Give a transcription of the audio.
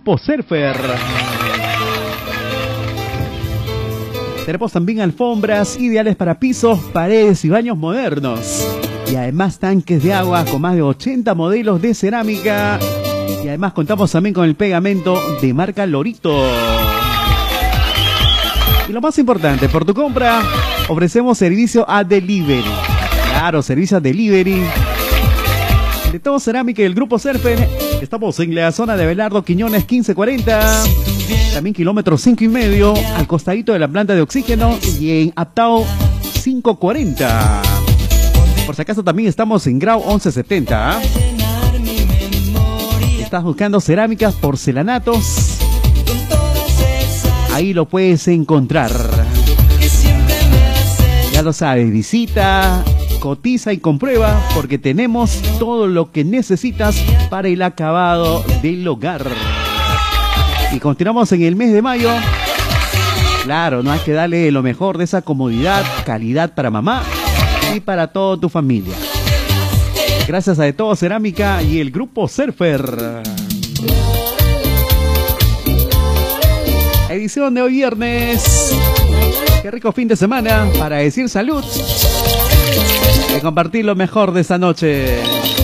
Grupo Surfer. Tenemos también alfombras ideales para pisos, paredes y baños modernos. Y además tanques de agua con más de 80 modelos de cerámica. Y además contamos también con el pegamento de marca Lorito. Y lo más importante, por tu compra ofrecemos servicio a delivery. Claro, servicio a delivery de todo cerámica y el Grupo Surfer. Estamos en la zona de Abelardo Quiñones 1540. También kilómetro 5,5 al costadito de la planta de oxígeno y en Aptao 540. Por si acaso también estamos en Grau 1170. ¿Estás buscando cerámicas, porcelanatos? Ahí lo puedes encontrar. Ya lo sabes, visita, cotiza y comprueba porque tenemos todo lo que necesitas para el acabado del hogar. Y continuamos en el mes de mayo. Claro, no hay que darle lo mejor de esa comodidad, calidad para mamá y para toda tu familia. Gracias a De Todo Cerámica y el Grupo Surfer. Edición de hoy viernes. Qué rico fin de semana para decir salud y compartir lo mejor de esta noche.